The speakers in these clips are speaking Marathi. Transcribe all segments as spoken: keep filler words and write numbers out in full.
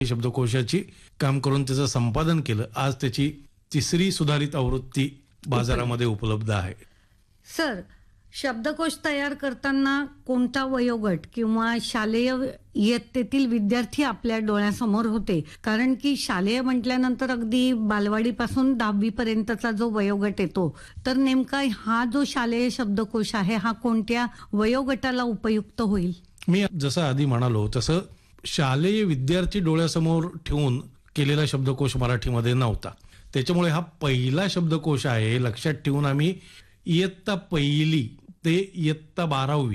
शब्दकोशाची काम करून त्याचं संपादन केलं. आज त्याची तिसरी सुधारित आवृत्ती बाजारामध्ये उपलब्ध आहे. सर, शब्दकोश तयार करताना कोणता वयोगट किंवा शालेय इयत्तेतील विद्यार्थी आपल्या डोळ्यासमोर होते? कारण की शालेय म्हटल्यानंतर अगदी बालवाडीपासून दहावी पर्यंतचा जो वयोगट येतो, तर नेमका हा जो शालेय शब्दकोश आहे हा कोणत्या वयोगटाला उपयुक्त होईल? मी जसं आधी म्हणालो तसं शालेय विद्यार्थी डोळ्यासमोर ठेवून केलेला शब्दकोश मराठीमध्ये नव्हता. त्याच्यामुळे हा पहिला शब्दकोश आहे. लक्षात ठेवून आम्ही इयत्ता पहिली ते इयत्ता बारावी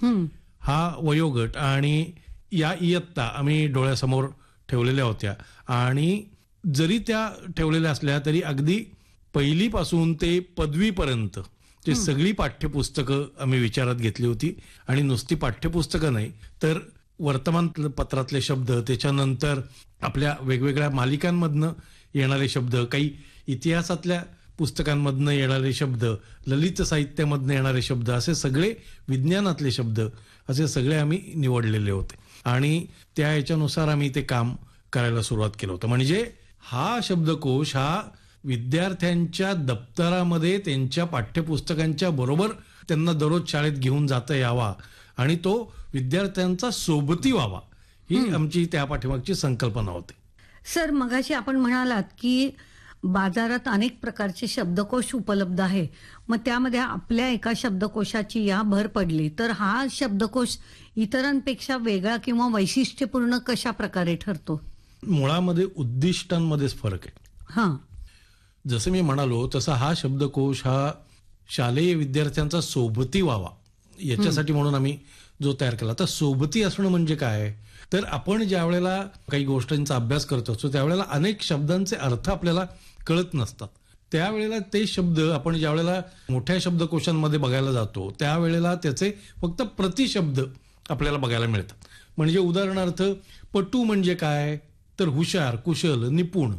हा वयोगट आणि या इयत्ता आम्ही डोळ्यासमोर ठेवलेल्या होत्या. आणि जरी त्या ठेवलेल्या असल्या तरी अगदी पहिलीपासून ते पदवीपर्यंत ते सगळी पाठ्यपुस्तकं आम्ही विचारात घेतली होती. आणि नुसती पाठ्यपुस्तकं नाही तर वर्तमानपत्रातले शब्द, त्याच्यानंतर आपल्या वेगवेगळ्या मालिकांमधनं येणारे शब्द, काही इतिहासातल्या पुस्तकांमधनं येणारे शब्द, ललित साहित्यामधनं येणारे शब्द, असे सगळे विज्ञानातले शब्द असे सगळे आम्ही निवडलेले होते. आणि त्या याच्यानुसार आम्ही ते काम करायला सुरुवात केलं होतं. म्हणजे हा शब्दकोश हा विद्यार्थ्यांच्या दप्तरामध्ये त्यांच्या पाठ्यपुस्तकांच्या बरोबर त्यांना दररोज शाळेत घेऊन जाता यावा आणि तो विद्यार्थ्यांचा सोबती व्हावा, ही आमची त्या पाठीमागची संकल्पना होती. सर, मगाशी आपण म्हणालात की बाजारात अनेक प्रकारचे शब्दकोश उपलब्ध आहे, मग त्यामध्ये आपल्या एका शब्दकोशाची या भर पडली, तर हा शब्दकोश इतरांपेक्षा वेगळा किंवा वैशिष्ट्यपूर्ण कशा प्रकारे ठरतो? मुळामध्ये उद्दिष्टांमध्येच फरक आहे. हा, जसं मी म्हणालो तसा हा शब्दकोश हा शालेय विद्यार्थ्यांचा सोबती व्हावा याच्यासाठी म्हणून आम्ही जो तयार केला. तर सोबती असणं म्हणजे काय, तर आपण ज्या वेळेला काही गोष्टींचा अभ्यास करत असतो त्यावेळेला अनेक शब्दांचे अर्थ आपल्याला कळत नसतात. त्यावेळेला ते शब्द आपण ज्या वेळेला मोठ्या शब्दकोशांमध्ये बघायला जातो त्यावेळेला त्याचे फक्त प्रतिशब्द आपल्याला बघायला मिळतात. म्हणजे उदाहरणार्थ पटू म्हणजे काय, तर हुशार, कुशल, निपुण.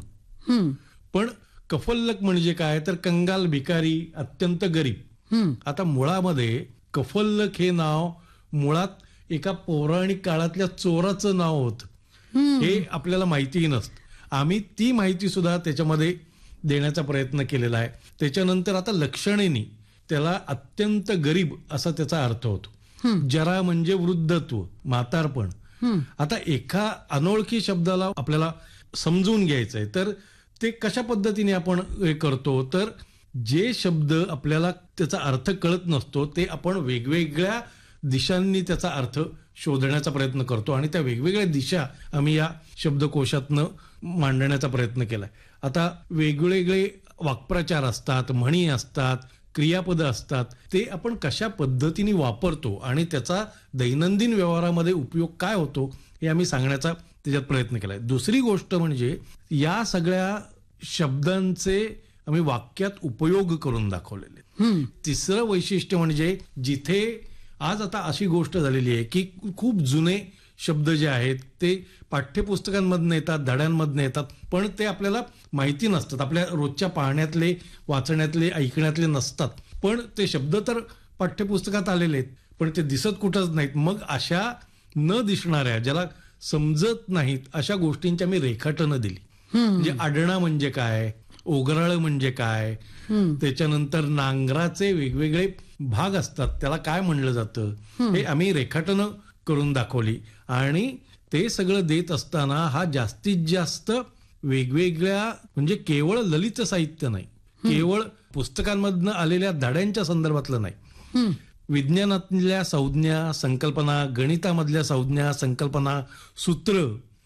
पण कफल्लक म्हणजे काय, तर कंगाल, भिकारी, अत्यंत गरीब. आता मुळामध्ये कफल्लक हे नाव मुळात एका पौराणिक काळातल्या चोराचं नाव होतं, हे आपल्याला माहितीही नसतं. आम्ही ती माहिती सुद्धा त्याच्यामध्ये देण्याचा प्रयत्न केलेला आहे. त्याच्यानंतर आता लक्षणेनी त्याला अत्यंत गरीब असा त्याचा अर्थ होतो. जरा म्हणजे वृद्धत्व, म्हातारपण. आता एका अनोळखी शब्दाला आपल्याला समजून घ्यायचंय तर ते कशा पद्धतीने आपण हे करतो, तर जे शब्द आपल्याला त्याचा अर्थ कळत नसतो ते आपण वेगवेगळ्या दिशांनी त्याचा अर्थ शोधण्याचा प्रयत्न करतो आणि त्या वेगवेगळ्या दिशा आम्ही या शब्दकोशातनं मांडण्याचा प्रयत्न केलाय. आता वेगवेगळे वाक्प्रचार असतात, म्हणी असतात, क्रियापद असतात, ते आपण कशा पद्धतीने वापरतो आणि त्याचा दैनंदिन व्यवहारामध्ये उपयोग काय होतो हे आम्ही सांगण्याचा त्याच्यात प्रयत्न केलाय. दुसरी गोष्ट म्हणजे या सगळ्या शब्दांचे आम्ही वाक्यात उपयोग करून दाखवलेले. तिसरं वैशिष्ट्य म्हणजे जिथे आज आता अशी गोष्ट झालेली आहे की खूप जुने शब्द जे आहेत ते पाठ्यपुस्तकांमधनं येतात, धड्यांमधनं येतात, पण ते आपल्याला माहिती नसतात, आपल्या रोजच्या पाहण्यातले, वाचण्यातले, ऐकण्यातले नसतात. पण ते शब्द तर पाठ्यपुस्तकात आलेले आहेत पण ते दिसत कुठंच नाहीत. मग अशा न दिसणाऱ्या, ज्याला समजत नाहीत अशा गोष्टींची आम्ही रेखाटनं दिली. म्हणजे आडणा म्हणजे काय, ओगराळ म्हणजे काय, त्याच्यानंतर नांगराचे वेगवेगळे भाग असतात त्याला काय म्हणलं जातं, हे आम्ही रेखाटनं करून दाखवली. आणि ते सगळं देत असताना हा जास्तीत जास्त वेगवेगळ्या, म्हणजे केवळ ललित साहित्य नाही, केवळ पुस्तकांमधनं आलेल्या धड्यांच्या संदर्भातलं नाही, विज्ञानातल्या संज्ञा, संकल्पना, गणितामधल्या संज्ञा, संकल्पना, सूत्र,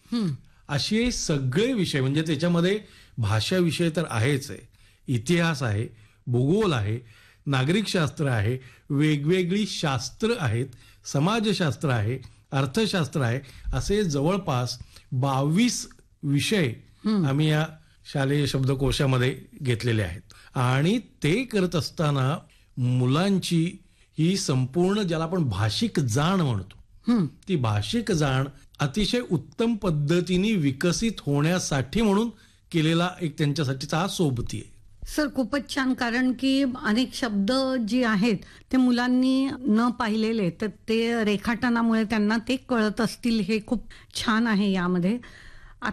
असे सगळे विषय. म्हणजे त्याच्यामध्ये भाषा विषय तर आहेच आहे, इतिहास आहे, भूगोल आहे, नागरिकशास्त्र आहे, वेगवेगळी शास्त्र आहेत, समाजशास्त्र आहे, अर्थशास्त्र आहे, असे जवळपास बावीस विषय आम्ही या शालेय शब्दकोशामध्ये घेतलेले आहेत. आणि ते करत असताना मुलांची ही संपूर्ण, ज्याला आपण भाषिक जाण म्हणतो, ती भाषिक जाण अतिशय उत्तम पद्धतीने विकसित होण्यासाठी म्हणून केलेला एक त्यांच्यासाठीचा हा सोबती आहे. सर, खूपच छान. कारण की अनेक शब्द जे आहेत ते मुलांनी न पाहिलेले तर ते रेखाटनामुळे त्यांना ते कळत असतील, हे खूप छान आहे यामध्ये.